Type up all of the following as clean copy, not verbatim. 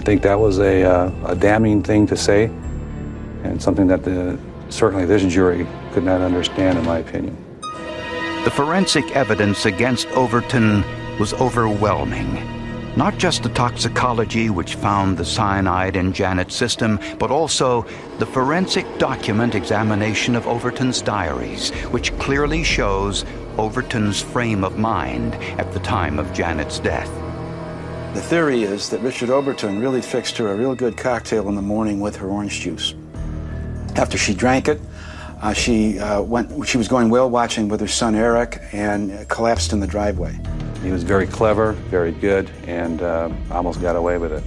think that was a damning thing to say, and something that certainly this jury could not understand, in my opinion. The forensic evidence against Overton was overwhelming. Not just the toxicology which found the cyanide in Janet's system, but also the forensic document examination of Overton's diaries, which clearly shows Overton's frame of mind at the time of Janet's death. The theory is that Richard Overton really fixed her a real good cocktail in the morning with her orange juice. After she drank it, she was going whale watching with her son Eric and collapsed in the driveway. He was very clever, very good, and almost got away with it.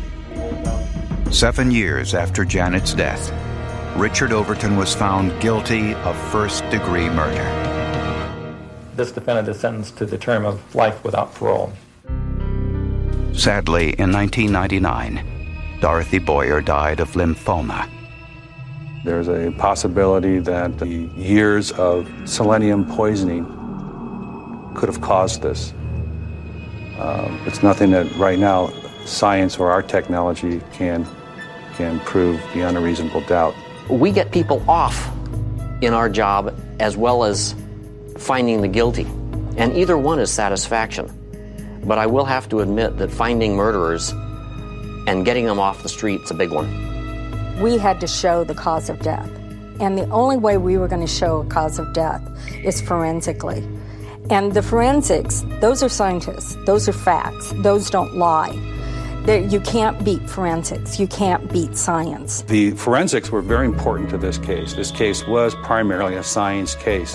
7 years after Janet's death, Richard Overton was found guilty of first-degree murder. This defendant is sentenced to the term of life without parole. Sadly, in 1999, Dorothy Boyer died of lymphoma. There's a possibility that the years of selenium poisoning could have caused this. It's nothing that right now science or our technology can prove beyond a reasonable doubt. We get people off in our job as well as finding the guilty, and either one is satisfaction. But I will have to admit that finding murderers and getting them off the street is a big one. We had to show the cause of death, and the only way we were going to show a cause of death is forensically. And the forensics, those are scientists, those are facts, those don't lie. You can't beat forensics, you can't beat science. The forensics were very important to this case. This case was primarily a science case.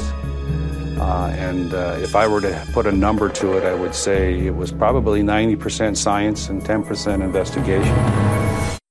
If I were to put a number to it, I would say it was probably 90% science and 10% investigation.